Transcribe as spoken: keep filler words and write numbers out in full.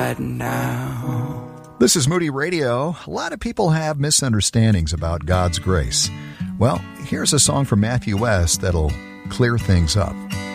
right now. This is Moody Radio. A lot of people have misunderstandings about God's grace. Well, here's a song from Matthew West that'll clear things up.